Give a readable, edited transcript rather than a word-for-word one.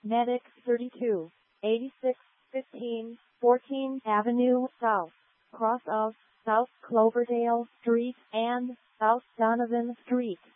Medic 32, 86, 15, 14 Avenue South, cross of South Cloverdale Street and South Donovan Street.